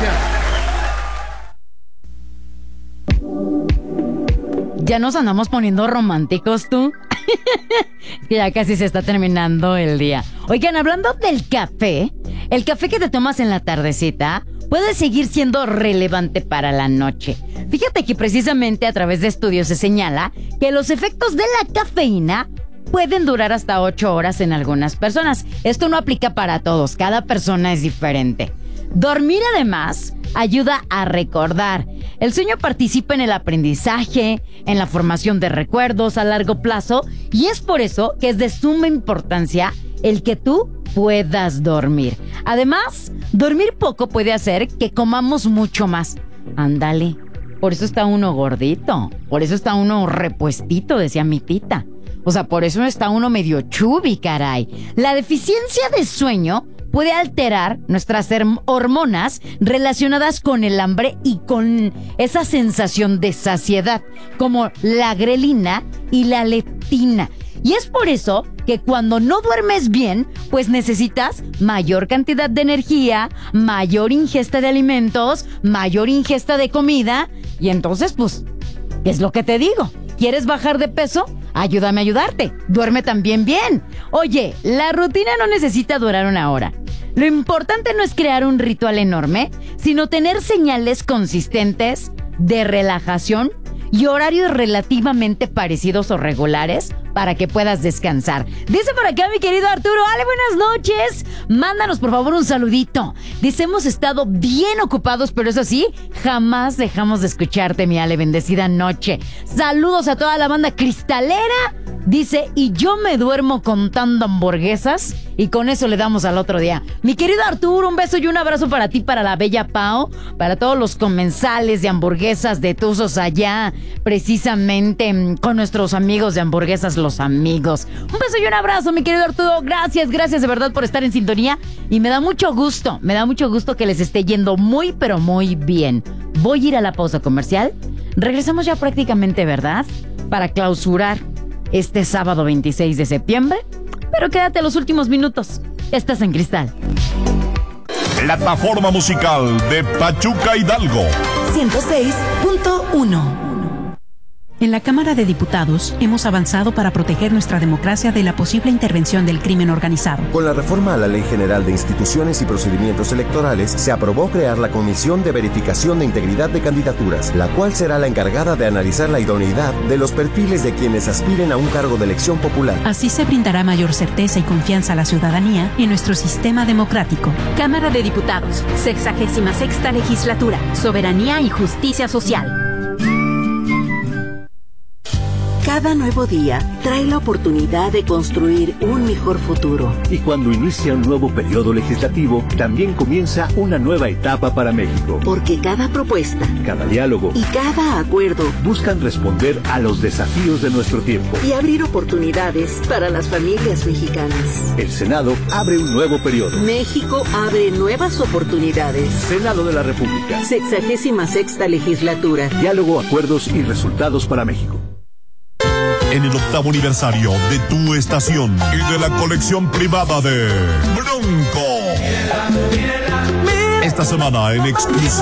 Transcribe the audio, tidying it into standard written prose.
Gracias. Ya nos andamos poniendo románticos, tú. Que ya casi se está terminando el día. Oigan, hablando del café, el café que te tomas en la tardecita puede seguir siendo relevante para la noche. Fíjate que precisamente a través de estudios se señala que los efectos de la cafeína pueden durar hasta 8 horas en algunas personas. Esto no aplica para todos, cada persona es diferente. Dormir además ayuda a recordar. El sueño participa en el aprendizaje, en la formación de recuerdos a largo plazo, y es por eso que es de suma importancia el que tú puedas dormir. Además, dormir poco puede hacer que comamos mucho más. Ándale, por eso está uno gordito, por eso está uno repuestito, decía mi tita. O sea, por eso está uno medio chubby, caray. La deficiencia de sueño puede alterar nuestras hormonas relacionadas con el hambre y con esa sensación de saciedad, como la grelina y la leptina. Y es por eso que cuando no duermes bien, pues necesitas mayor cantidad de energía, mayor ingesta de alimentos, mayor ingesta de comida. Y entonces, pues, ¿qué es lo que te digo? ¿Quieres bajar de peso? Ayúdame a ayudarte. Duerme también bien. Oye, la rutina no necesita durar 1 hora. Lo importante no es crear un ritual enorme, sino tener señales consistentes de relajación y horarios relativamente parecidos o regulares para que puedas descansar. Dice por acá mi querido Arturo: Ale, buenas noches. Mándanos por favor un saludito. Dice: hemos estado bien ocupados, pero eso sí, jamás dejamos de escucharte, mi Ale, bendecida noche. Saludos a toda la banda cristalera. Dice: y yo me duermo contando hamburguesas y con eso le damos al otro día. Mi querido Arturo, un beso y un abrazo para ti, para la bella Pao, para todos los comensales de hamburguesas de Tuzos allá, precisamente con nuestros amigos de hamburguesas Los Amigos. Un beso y un abrazo, mi querido Arturo. Gracias de verdad por estar en sintonía y me da mucho gusto que les esté yendo muy, pero muy bien. Voy a ir a la pausa comercial. Regresamos ya prácticamente, ¿verdad? Para clausurar este sábado 26 de septiembre. Pero quédate los últimos minutos. Estás en Cristal. Plataforma musical de Pachuca Hidalgo. 106.1. En la Cámara de Diputados hemos avanzado para proteger nuestra democracia de la posible intervención del crimen organizado. Con la reforma a la Ley General de Instituciones y Procedimientos Electorales, se aprobó crear la Comisión de Verificación de Integridad de Candidaturas, la cual será la encargada de analizar la idoneidad de los perfiles de quienes aspiren a un cargo de elección popular. Así se brindará mayor certeza y confianza a la ciudadanía en nuestro sistema democrático. Cámara de Diputados, 66ª Legislatura, Soberanía y Justicia Social. Cada nuevo día trae la oportunidad de construir un mejor futuro. Y cuando inicia un nuevo periodo legislativo, también comienza una nueva etapa para México. Porque cada propuesta, cada diálogo y cada acuerdo buscan responder a los desafíos de nuestro tiempo y abrir oportunidades para las familias mexicanas. El Senado abre un nuevo periodo. México abre nuevas oportunidades. Senado de la República. 66ª Legislatura. Diálogo, acuerdos y resultados para México. En el 8º aniversario de tu estación y de la colección privada de Bronco. Esta semana en exclusiva